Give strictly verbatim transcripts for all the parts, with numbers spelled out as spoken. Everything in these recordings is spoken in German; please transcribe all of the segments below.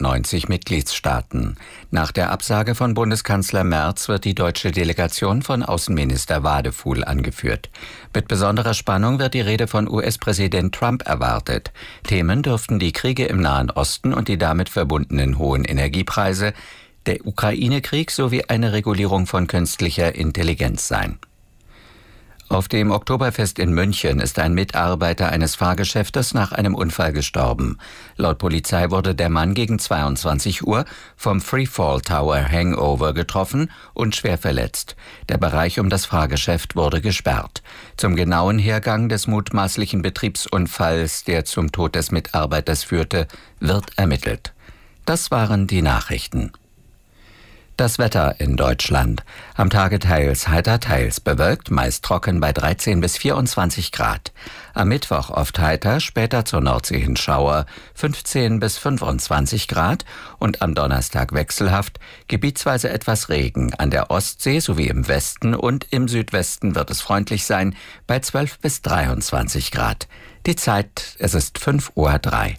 neunzig Mitgliedstaaten. Nach der Absage von Bundeskanzler Merz wird die deutsche Delegation von Außenminister Wadefuhl angeführt. Mit besonderer Spannung wird die Rede von U S-Präsident Trump erwartet. Themen dürften die Kriege im Nahen Osten und die damit verbundenen hohen Energiepreise, der Ukraine-Krieg sowie eine Regulierung von künstlicher Intelligenz sein. Auf dem Oktoberfest in München ist ein Mitarbeiter eines Fahrgeschäftes nach einem Unfall gestorben. Laut Polizei wurde der Mann gegen zweiundzwanzig Uhr vom Freefall Tower Hangover getroffen und schwer verletzt. Der Bereich um das Fahrgeschäft wurde gesperrt. Zum genauen Hergang des mutmaßlichen Betriebsunfalls, der zum Tod des Mitarbeiters führte, wird ermittelt. Das waren die Nachrichten. Das Wetter in Deutschland. Am Tage teils heiter, teils bewölkt, meist trocken bei dreizehn bis vierundzwanzig Grad. Am Mittwoch oft heiter, später zur Nordsee hin Schauer, fünfzehn bis fünfundzwanzig Grad. Und am Donnerstag wechselhaft, gebietsweise etwas Regen. An der Ostsee sowie im Westen und im Südwesten wird es freundlich sein, bei zwölf bis dreiundzwanzig Grad. Die Zeit, es ist fünf Uhr drei.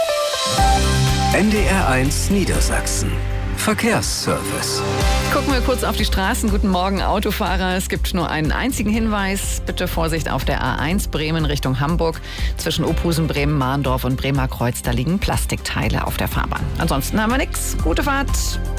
N D R eins Niedersachsen. Verkehrsservice. Gucken wir kurz auf die Straßen. Guten Morgen, Autofahrer. Es gibt nur einen einzigen Hinweis. Bitte Vorsicht auf der A eins Bremen Richtung Hamburg. Zwischen Ophusen, Bremen, Mahndorf und Bremer Kreuz, da liegen Plastikteile auf der Fahrbahn. Ansonsten haben wir nichts. Gute Fahrt.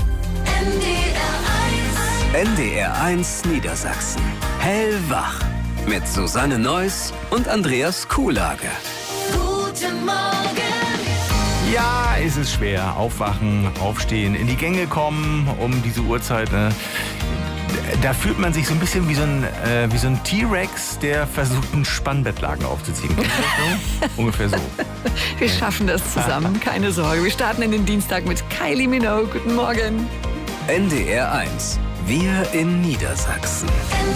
N D R eins Niedersachsen. Hellwach. Mit Susanne Neuss und Andreas Kuhlage. Guten Morgen. Ja, es ist schwer. Aufwachen, aufstehen, in die Gänge kommen um diese Uhrzeit. Ne? Da fühlt man sich so ein bisschen wie so ein, äh, wie so ein T-Rex, der versucht, einen Spannbettlaken aufzuziehen. Ungefähr so. Wir schaffen das zusammen, keine Sorge. Wir starten in den Dienstag mit Kylie Minogue. Guten Morgen. N D R eins. Wir in Niedersachsen.